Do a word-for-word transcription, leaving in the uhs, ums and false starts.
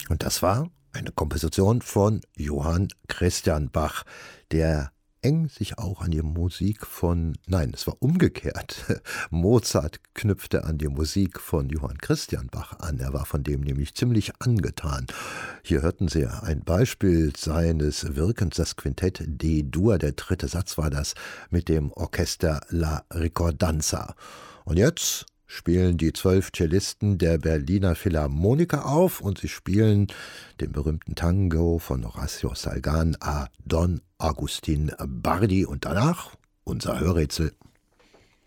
Und das war eine Komposition von Johann Christian Bach, der eng sich auch an die Musik von, nein, es war umgekehrt. Mozart knüpfte an die Musik von Johann Christian Bach an. Er war von dem nämlich ziemlich angetan. Hier hörten Sie ein Beispiel seines Wirkens, das Quintett D-Dur, der dritte Satz war das, mit dem Orchester La Ricordanza. Und jetzt spielen die zwölf Cellisten der Berliner Philharmoniker auf und sie spielen den berühmten Tango von Horacio Salgan a Don Agustin Bardi und danach unser Hörrätsel.